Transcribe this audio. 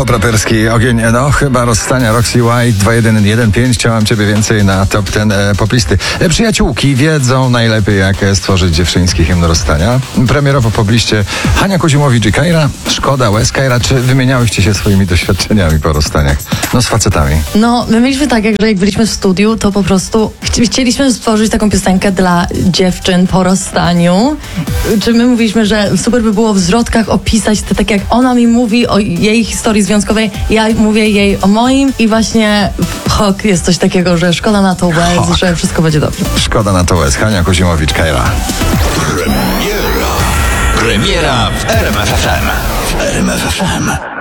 Hip-hop raperski, ogień, no chyba rozstania. Roxy White 2115. Chciałam ciebie więcej na top 10 poplisty. Przyjaciółki wiedzą najlepiej, jak stworzyć dziewczyński hymn rozstania. Premierowo pobliście Hania Kuzimowicz i Kajra. Szkoda, łez. Kajra, czy wymieniałyście się swoimi doświadczeniami po rozstaniach? No z facetami. No, my mieliśmy tak, że jak byliśmy w studiu, to po prostu chcieliśmy stworzyć taką piosenkę dla dziewczyn po rozstaniu. Czy my mówiliśmy, że super by było w zwrotkach opisać to tak, jak ona mi mówi o jej historii związkowej, ja mówię jej o moim i właśnie hok jest coś takiego, że szkoda na to łez, że wszystko będzie dobrze. Szkoda na to łez. Hania Kuzimowicz, Kajra. Premiera w RMF FM.